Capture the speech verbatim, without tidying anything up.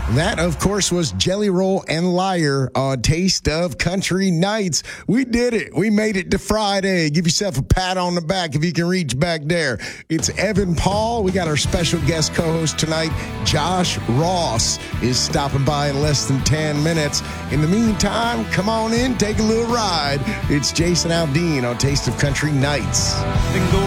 That, of course, was Jelly Roll and Liar on Taste of Country Nights. We did it. We made it to Friday. Give yourself a pat on the back if you can reach back there. It's Evan Paul. We got our special guest co-host tonight, Josh Ross, is stopping by in less than ten minutes. In the meantime, come on in, take a little ride. It's Jason Aldean on Taste of Country Nights. Then go